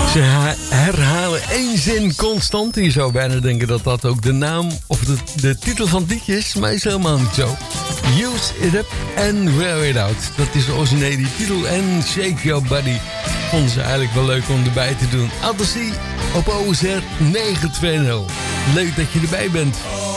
Ze herhalen één zin constant. Je zou bijna denken dat dat ook de naam of de titel van het liedje is. Maar is helemaal niet zo. Use it up and wear it out. Dat is de originele titel. En Shake Your Body vonden ze eigenlijk wel leuk om erbij te doen. Attentie op OZR 920. Leuk dat je erbij bent.